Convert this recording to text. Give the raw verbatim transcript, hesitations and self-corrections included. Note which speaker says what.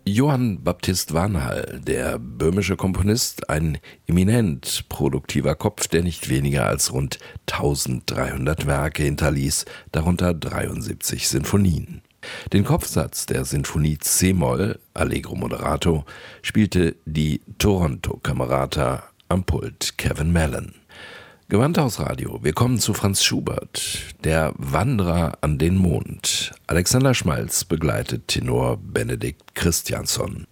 Speaker 1: Johann Baptist Vanhal, der böhmische Komponist, ein eminent produktiver Kopf, der nicht weniger als rund dreizehnhundert Werke hinterließ, darunter dreiundsiebzig Sinfonien. Den Kopfsatz der Sinfonie c-Moll, Allegro moderato, spielte die Toronto Camerata, am Pult Kevin Mallon. Gewandhausradio, wir kommen zu Franz Schubert, der Wanderer an den Mond. Alexander Schmalz begleitet Tenor Benedikt Christiansson.